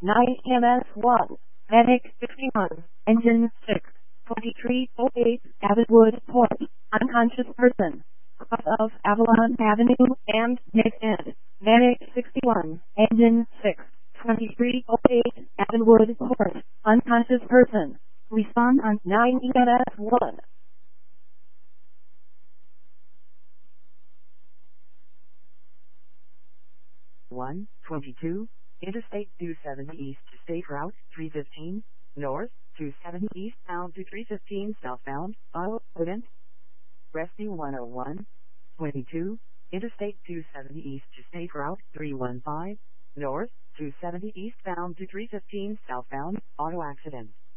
9MS1, Medic 61, Engine 6, 2308, Avidwood Port, unconscious person, cross of Avalon Avenue and Nick End, Medic 61, Engine 6, 2308, Avidwood Port, unconscious person, respond on 9MS1. 122, Interstate 270 East to State Route 315, North, 270 eastbound to 315 southbound, Odent. Rescue 101, 22, Interstate 270 East to State Route 315, North, 270 eastbound to 315 southbound, auto accident.